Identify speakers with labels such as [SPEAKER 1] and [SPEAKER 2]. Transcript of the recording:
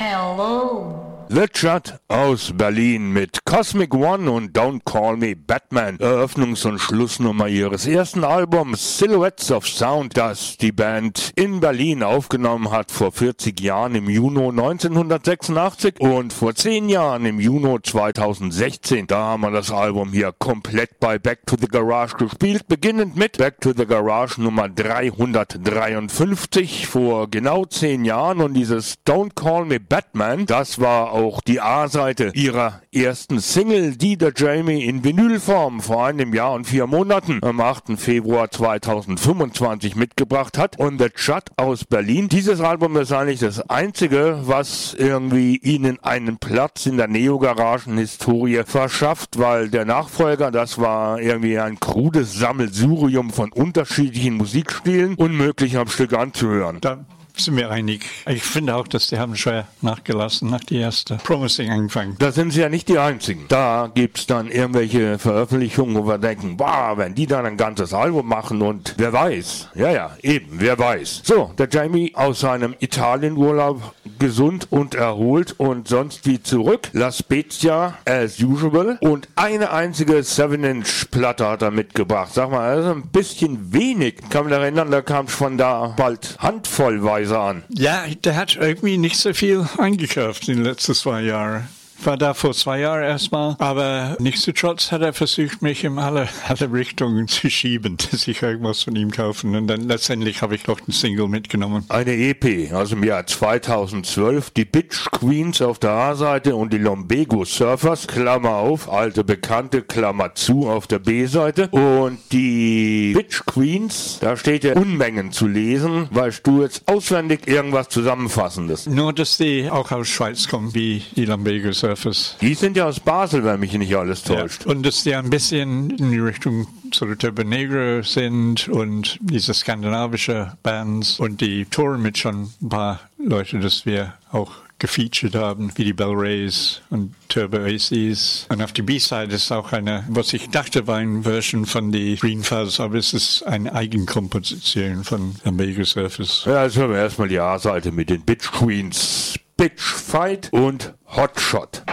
[SPEAKER 1] Hello.
[SPEAKER 2] The Chud aus Berlin mit Cosmic One und Don't Call Me Batman, Eröffnungs- und Schlussnummer ihres ersten Albums Silhouettes of Sound, das die Band in Berlin aufgenommen hat vor 40 Jahren im Juni 1986 und vor 10 Jahren im Juni 2016. Da haben wir das Album hier komplett bei Back to the Garage gespielt, beginnend mit Back to the Garage Nummer 353 vor genau 10 Jahren, und dieses Don't Call Me Batman, das war auch die A-Seite ihrer ersten Single, die der Jamie in Vinylform vor einem Jahr und 4 Monaten am 8. Februar 2025 mitgebracht hat. Und The Chud aus Berlin, dieses Album ist eigentlich das einzige, was irgendwie ihnen einen Platz in der Neo-Garagen-Historie verschafft, weil der Nachfolger, das war irgendwie ein krudes Sammelsurium von unterschiedlichen Musikstilen, unmöglich am Stück anzuhören.
[SPEAKER 3] Da sind wir einig. Ich finde auch, dass die haben schwer nachgelassen nach der ersten Promising angefangen.
[SPEAKER 2] Da sind sie ja nicht die einzigen. Da gibt's dann irgendwelche Veröffentlichungen, wo wir denken, wow, wenn die dann ein ganzes Album machen, und wer weiß. Ja, eben, wer weiß. So, der Jamie aus seinem Italienurlaub gesund und erholt und sonst wie zurück. La Spezia as usual, und eine einzige 7-Inch-Platte hat er mitgebracht. Sag mal, das ist ein bisschen wenig. Ich kann mich erinnern, da kam es von da bald handvollweise an.
[SPEAKER 3] Ja, der hat irgendwie nicht so viel eingekauft in den letzten 2 Jahren. War da vor 2 Jahren erstmal, aber nichtsdestotrotz hat er versucht, mich in alle Richtungen zu schieben, dass ich irgendwas von ihm kaufen, und dann letztendlich habe ich noch einen Single mitgenommen.
[SPEAKER 2] Eine EP aus dem Jahr 2012, die Bitch Queens auf der A-Seite und die Lumbago Surfers, Klammer auf, alte Bekannte, Klammer zu, auf der B-Seite, und die Bitch Queens, da steht ja Unmengen zu lesen. Weißt du jetzt auswendig irgendwas Zusammenfassendes?
[SPEAKER 3] Nur, dass die auch aus Schweiz kommen, wie die Lumbago Surfers.
[SPEAKER 2] Die sind ja aus Basel, wenn mich nicht alles täuscht.
[SPEAKER 3] Ja. Und dass die ein bisschen in die Richtung so Turbo Negro sind und diese skandinavische Bands, und die touren mit schon ein paar Leute, dass wir auch gefeatured haben, wie die Bell Rays und Turbo ACs. Und auf die B-Side ist auch eine, was ich dachte, war eine Version von die Green Fuzz, aber es ist eine Eigenkomposition von Lumbago Surfers.
[SPEAKER 2] Ja, jetzt hören wir erstmal die A-Seite mit den Bitch Queens, Bitch Fight und Hotshot.